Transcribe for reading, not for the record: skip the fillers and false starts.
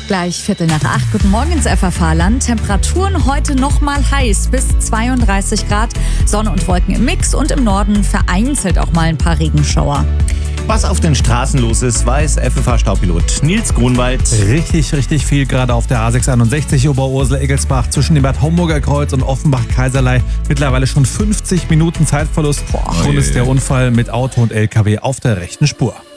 Gleich 7:45. Guten Morgen ins FFH-Land. Temperaturen heute nochmal heiß, bis 32 Grad. Sonne und Wolken im Mix und im Norden vereinzelt auch mal ein paar Regenschauer. Was auf den Straßen los ist, weiß FFH-Staupilot Nils Grunwald. Richtig viel, gerade auf der A661 Oberursel-Eggelsbach zwischen dem Bad Homburger Kreuz und Offenbach-Kaiserlei. Mittlerweile schon 50 Minuten Zeitverlust. Grund ist der Unfall mit Auto und LKW auf der rechten Spur.